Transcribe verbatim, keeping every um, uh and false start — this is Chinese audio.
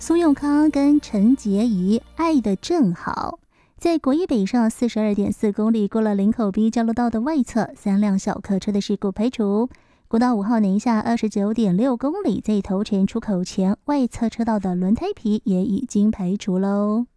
苏永康跟陈洁仪爱得正好。在国一北上四十二点四公里，过了林口 B 交流道的外侧，三辆小客车的事故排除。国道五号宁夏二十九点六公里，在头前出口前外侧车道的轮胎皮也已经排除喽。